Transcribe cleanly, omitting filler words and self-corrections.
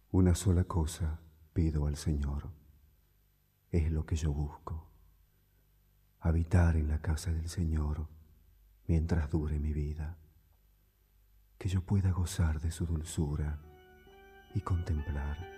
Una sola cosa pido al Señor, es lo que yo busco: habitar en la casa del Señor mientras dure mi vida, que yo pueda gozar de su dulzura y contemplar